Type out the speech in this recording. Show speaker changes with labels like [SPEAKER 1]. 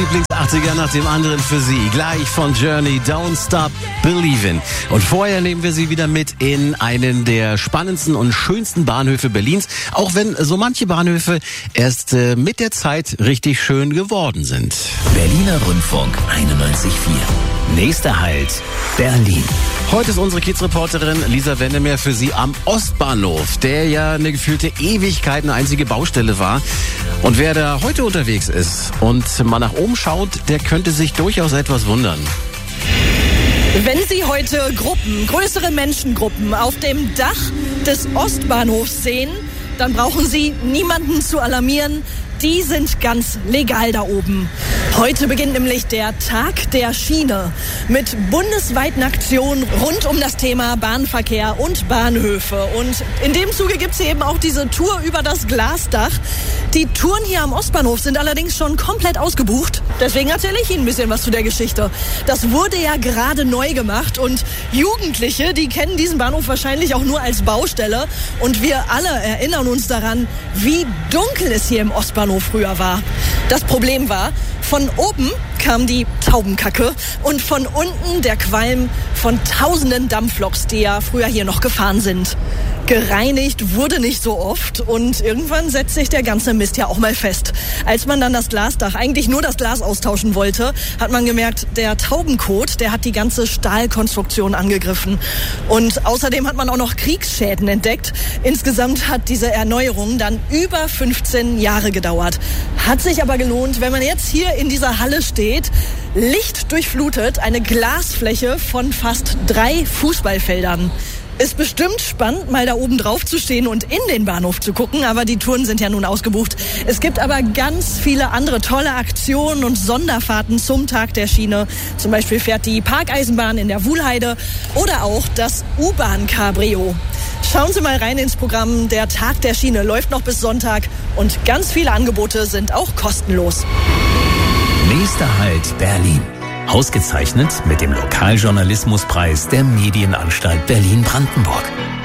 [SPEAKER 1] Lieblings-80er nach dem anderen für Sie. Gleich von Journey, Don't Stop Believin'. Und vorher nehmen wir Sie wieder mit in einen der spannendsten und schönsten Bahnhöfe Berlins. Auch wenn so manche Bahnhöfe erst mit der Zeit richtig schön geworden sind.
[SPEAKER 2] Berliner Rundfunk 91.4. Nächster Halt, Berlin.
[SPEAKER 1] Heute ist unsere Kiez-Reporterin Lisa Wendemeyer für Sie am Ostbahnhof, der ja eine gefühlte Ewigkeit eine einzige Baustelle war. Und wer da heute unterwegs ist und mal nach oben schaut, der könnte sich durchaus etwas wundern.
[SPEAKER 3] Wenn Sie heute größere Menschengruppen auf dem Dach des Ostbahnhofs sehen, dann brauchen Sie niemanden zu alarmieren. Die sind ganz legal da oben. Heute beginnt nämlich der Tag der Schiene mit bundesweiten Aktionen rund um das Thema Bahnverkehr und Bahnhöfe. Und in dem Zuge gibt es eben auch diese Tour über das Glasdach. Die Touren hier am Ostbahnhof sind allerdings schon komplett ausgebucht. Deswegen erzähle ich Ihnen ein bisschen was zu der Geschichte. Das wurde ja gerade neu gemacht und Jugendliche, die kennen diesen Bahnhof wahrscheinlich auch nur als Baustelle. Und wir alle erinnern uns daran, wie dunkel es hier im Ostbahnhof früher war. Das Problem war, von oben kam die Taubenkacke und von unten der Qualm von tausenden Dampfloks, die ja früher hier noch gefahren sind. Gereinigt wurde nicht so oft und irgendwann setzt sich der ganze Mist ja auch mal fest. Als man dann das Glasdach, eigentlich nur das Glas austauschen wollte, hat man gemerkt, der Taubenkot, der hat die ganze Stahlkonstruktion angegriffen. Und außerdem hat man auch noch Kriegsschäden entdeckt. Insgesamt hat diese Erneuerung dann über 15 Jahre gedauert. Hat sich aber gelohnt, wenn man jetzt hier in dieser Halle steht, lichtdurchflutet, eine Glasfläche von fast 3 Fußballfeldern. Ist bestimmt spannend, mal da oben drauf zu stehen und in den Bahnhof zu gucken, aber die Touren sind ja nun ausgebucht. Es gibt aber ganz viele andere tolle Aktionen und Sonderfahrten zum Tag der Schiene. Zum Beispiel fährt die Parkeisenbahn in der Wuhlheide oder auch das U-Bahn-Cabrio. Schauen Sie mal rein ins Programm. Der Tag der Schiene läuft noch bis Sonntag und ganz viele Angebote sind auch kostenlos.
[SPEAKER 2] Nächster Halt, Berlin. Ausgezeichnet mit dem Lokaljournalismuspreis der Medienanstalt Berlin-Brandenburg.